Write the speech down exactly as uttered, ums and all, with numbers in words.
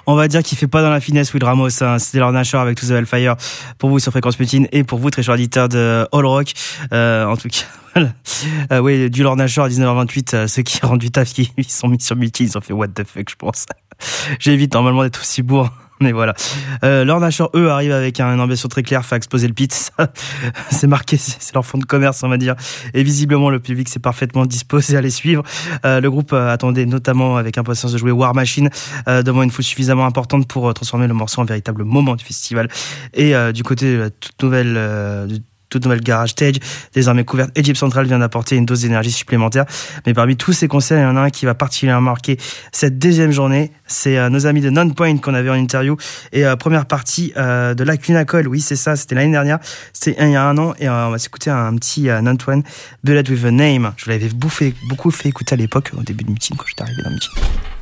On va dire qu'il fait pas dans la finesse Will Ramos, hein. C'était Lord Nashor avec To The Hellfire pour vous sur Fréquence Mutine et pour vous très chers auditeurs de All Rock. Euh, en tout cas, voilà. Euh, oui, du Lord Nashor à dix-neuf heures vingt-huit, euh, ceux qui rendent du taf, qui ils sont mis sur Mutine, ils ont fait what the fuck, je pense. J'évite normalement d'être aussi bourre. Mais voilà. Euh, Lord Nashor, eux, arrivent avec un, une ambition très claire, fait exploser le pit. Ça, c'est marqué, c'est, c'est leur fond de commerce, on va dire. Et visiblement, le public s'est parfaitement disposé à les suivre. Euh, le groupe euh, attendait notamment avec impatience de jouer War Machine euh, devant une foule suffisamment importante pour euh, transformer le morceau en véritable moment du festival. Et euh, du côté de la toute nouvelle... Euh, du toute nouvelle garage stage, désormais couverte, Egypt Central vient d'apporter une dose d'énergie supplémentaire. Mais parmi tous ces concerts, il y en a un qui va particulièrement marquer cette deuxième journée. C'est euh, nos amis de Nonpoint qu'on avait en interview. Et euh, première partie euh, de Lacuna Coil, oui c'est ça, c'était l'année dernière, c'était il y a un an. Et euh, on va s'écouter un petit euh, Nonpoint, Bullet with a Name. Je vous l'avais bouffé, beaucoup fait écouter à l'époque, au début de Mutine, quand j'étais arrivé dans Mutine.